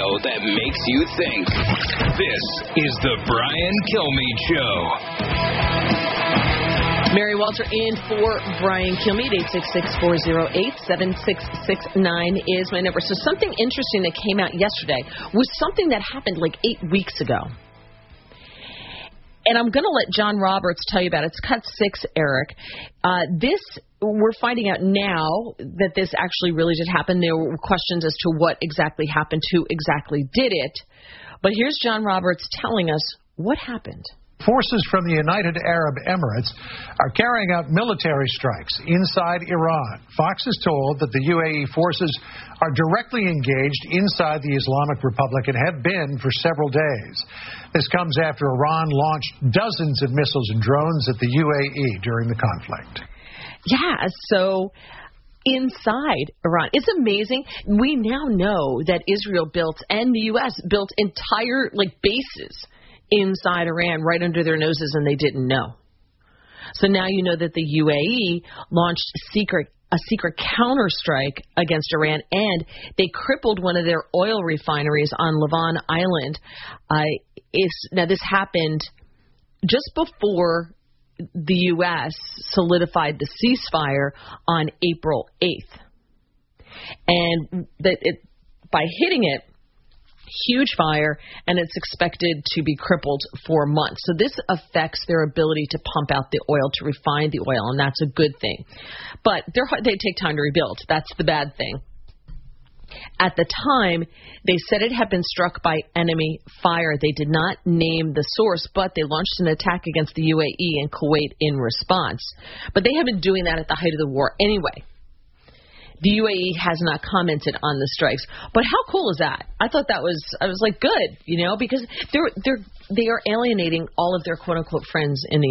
radio that makes you think. This is the Brian Kilmeade Show. Mary Walter in for Brian Kilmeade. 866-408-7669 is my number. So something interesting that came out yesterday was something that happened like 8 weeks ago. And I'm going to let John Roberts tell you about it. It's cut 6, Eric. We're finding out now that this actually really did happen. There were questions as to what exactly happened, who exactly did it. But here's John Roberts telling us what happened. Forces from the United Arab Emirates are carrying out military strikes inside Iran. Fox is told that the UAE forces are directly engaged inside the Islamic Republic and have been for several days. This comes after Iran launched dozens of missiles and drones at the UAE during the conflict. Yeah, so inside Iran. It's amazing. We now know that Israel built and the U.S. built entire bases inside Iran right under their noses, and they didn't know. So now you know that the UAE launched a secret counterstrike against Iran, and they crippled one of their oil refineries on Lavon Island. Now, this happened just before the U.S. solidified the ceasefire on April 8th. And by hitting it, huge fire, and it's expected to be crippled for months. So this affects their ability to pump out the oil, to refine the oil, and that's a good thing. But they take time to rebuild. That's the bad thing. At the time, they said it had been struck by enemy fire. They did not name the source, but they launched an attack against the UAE and Kuwait in response. But they have been doing that at the height of the war anyway. The UAE has not commented on the strikes. But how cool is that? I thought I was like, good, because they are alienating all of their quote-unquote friends in the